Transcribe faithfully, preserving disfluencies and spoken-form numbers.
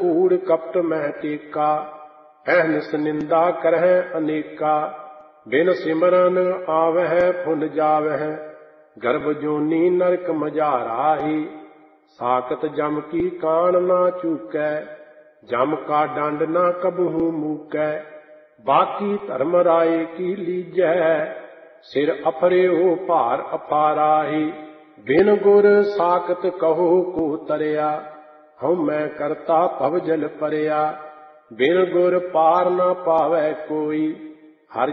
कूड़ कपट मह टेका, अहनिस निंदा करह अनेका। बिन सिमरन आवह फुन जावह, गर्भ जोनी नरक मझाराही। साकत जम की कान ना चूकै, जम का दंड ना कबहू मूकै। बाकी धर्म राय की लीजै, सिर अफर्यो भार अफाराही। बिन गुर साकत कहो को तरया, हम मैं करता भव जल परया। बिन गुर पार ना पावै कोई,